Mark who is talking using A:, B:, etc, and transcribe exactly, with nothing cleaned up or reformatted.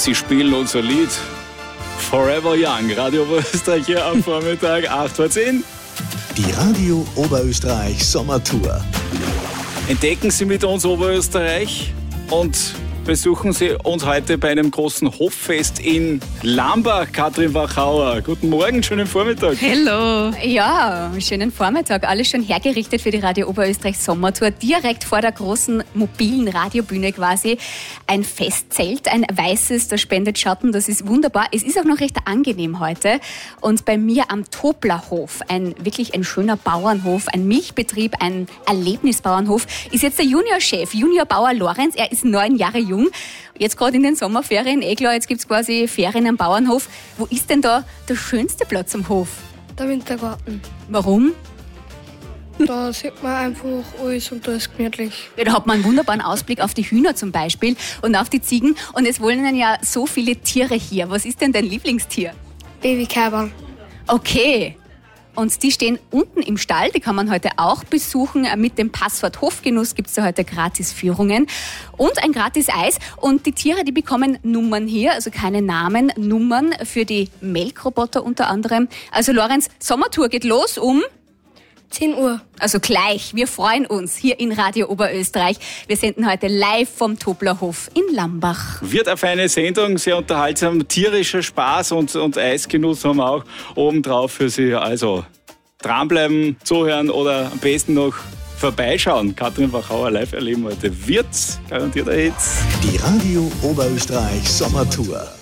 A: Sie spielen unser Lied Forever Young. Radio Oberösterreich hier am Vormittag, acht vor zehn.
B: Die Radio Oberösterreich Sommertour.
A: Entdecken Sie mit uns Oberösterreich und besuchen Sie uns heute bei einem großen Hoffest in Lambach. Katrin Wachauer, guten Morgen, schönen Vormittag.
C: Hallo. Ja, schönen Vormittag. Alles schon hergerichtet für die Radio Oberösterreich Sommertour. Direkt vor der großen mobilen Radiobühne quasi. Ein Festzelt, ein weißes, das spendet Schatten, das ist wunderbar. Es ist auch noch recht angenehm heute. Und bei mir am Toblerhof, ein wirklich ein schöner Bauernhof, ein Milchbetrieb, ein Erlebnisbauernhof, ist jetzt der Juniorchef, Juniorbauer Lorenz. Er ist neun Jahre jung. Jetzt gerade in den Sommerferien, eh klar, jetzt gibt es quasi Ferien am Bauernhof. Wo ist denn da der schönste Platz am Hof?
D: Der Wintergarten.
C: Warum?
D: Da sieht man einfach alles und da ist gemütlich.
C: Ja, da hat man einen wunderbaren Ausblick auf die Hühner zum Beispiel und auf die Ziegen. Und es wohnen ja so viele Tiere hier. Was ist denn dein Lieblingstier?
D: Babykälber.
C: Okay. Und die stehen unten im Stall, die kann man heute auch besuchen. Mit dem Passwort Hofgenuss gibt es da heute gratis Führungen und ein gratis Eis. Und die Tiere, die bekommen Nummern hier, also keine Namen, Nummern für die Melkroboter unter anderem. Also Lorenz, Sommertour geht los um
D: zehn Uhr.
C: Also gleich, wir freuen uns hier in Radio Oberösterreich. Wir senden heute live vom Toblerhof in Lambach.
A: Wird eine feine Sendung, sehr unterhaltsam, tierischer Spaß und, und Eisgenuss haben wir auch obendrauf für Sie. Also dranbleiben, zuhören oder am besten noch vorbeischauen. Katrin Wachauer live erleben heute. Wird's garantiert ein Hit.
B: Die Radio Oberösterreich Sommertour.